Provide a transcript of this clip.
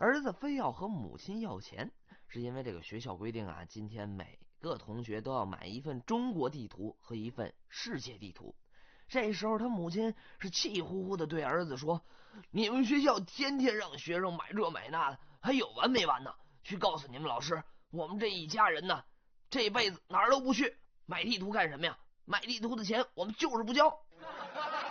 儿子非要和母亲要钱，是因为这个学校规定啊，今天每个同学都要买一份中国地图和一份世界地图。这时候他母亲是气呼呼的对儿子说：“你们学校天天让学生买这买那的，还有完没完呢？去告诉你们老师，我们这一家人呢，这辈子哪儿都不去，买地图干什么呀？买地图的钱我们就是不交。”